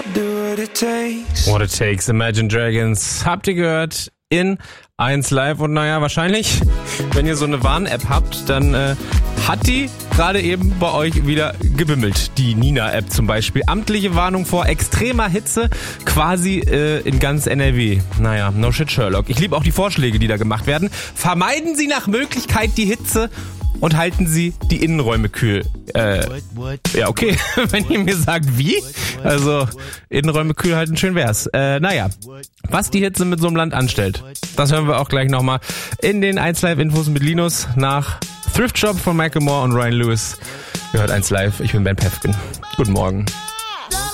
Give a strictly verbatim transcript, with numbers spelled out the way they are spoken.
What it takes, Imagine Dragons. Habt ihr gehört in eins Live. Und naja, wahrscheinlich, wenn ihr so eine Warn-App habt, dann äh, hat die gerade eben bei euch wieder gebimmelt. Die Nina-App zum Beispiel. Amtliche Warnung vor extremer Hitze quasi äh, in ganz N R W. Naja, no shit Sherlock. Ich liebe auch die Vorschläge, die da gemacht werden. Vermeiden Sie nach Möglichkeit die Hitze und halten Sie die Innenräume kühl. Äh, ja, okay, wenn ihr mir sagt, wie? Also, Innenräume kühl halten, schön wär's. Äh, naja, was die Hitze mit so einem Land anstellt, das hören wir auch gleich nochmal in den eins Live Infos mit Linus nach Thrift Shop von Michael Moore und Ryan Lewis. Ihr hört eins Live, ich bin Ben Pefken. Guten Morgen.